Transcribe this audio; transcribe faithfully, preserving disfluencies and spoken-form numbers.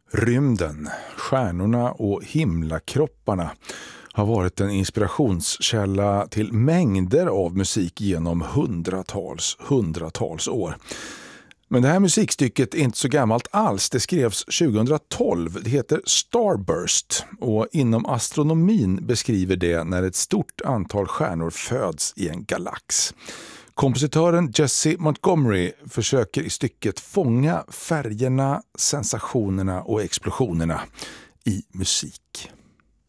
Rymden, stjärnorna och himlakropparna har varit en inspirationskälla till mängder av musik genom hundratals, hundratals år. Men det här musikstycket är inte så gammalt alls. Det skrevs tjugohundratolv. Det heter Starburst och inom astronomin beskriver det när ett stort antal stjärnor föds i en galax. Kompositören Jesse Montgomery försöker i stycket fånga färgerna, sensationerna och explosionerna i musik.